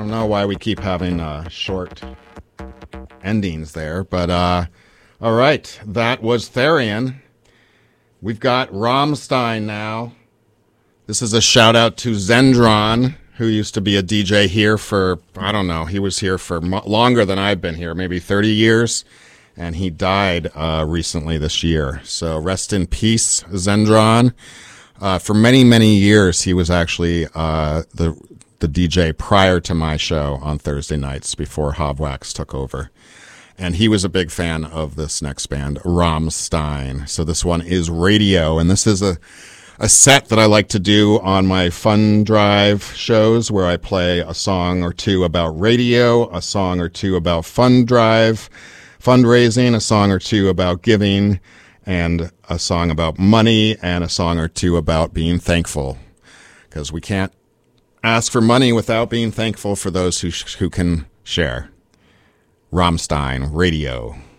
don't know why we keep having short endings there, but all right, that was Therian. We've got Rammstein now. This is a shout out to Zendron, who used to be a DJ here for, I don't know, he was here for longer than I've been here, maybe 30 years, and he died recently this year. So rest in peace, Zendron. For many, many years, he was actually the DJ prior to my show on Thursday nights before Hobwax took over. And he was a big fan of this next band, Rammstein. So this one is Radio, and this is a set that I like to do on my Fun Drive shows where I play a song or two about radio, a song or two about Fun Drive, fundraising, a song or two about giving, and a song about money, and a song or two about being thankful. Because we can't ask for money without being thankful for those who can share. Rammstein, Radio.